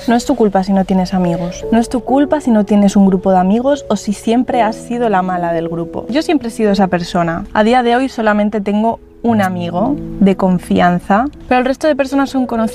No es tu culpa si no tienes amigos. No es tu culpa si no tienes un grupo de amigos o si siempre has sido la mala del grupo. Yo siempre he sido esa persona. A día de hoy solamente tengo un amigo de confianza, pero el resto de personas son conocidos.